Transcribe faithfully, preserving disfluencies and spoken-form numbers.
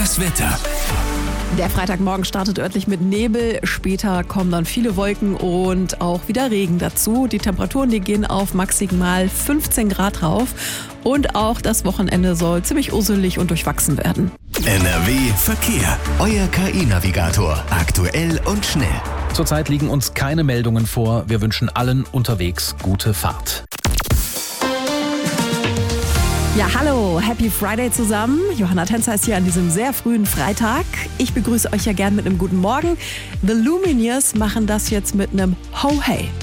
Das Wetter. Der Freitagmorgen startet örtlich mit Nebel, später kommen dann viele Wolken und auch wieder Regen dazu. Die Temperaturen, die gehen auf maximal fünfzehn Grad rauf und auch das Wochenende soll ziemlich urselig und durchwachsen werden. N R W Verkehr. Euer K I-Navigator. Aktuell und schnell. Zurzeit liegen uns keine Meldungen vor. Wir wünschen allen unterwegs gute Fahrt. Ja, hallo, Happy Friday zusammen. Johanna Tänzer ist hier an diesem sehr frühen Freitag. Ich begrüße euch ja gern mit einem guten Morgen. The Lumineers machen das jetzt mit einem Ho Hey.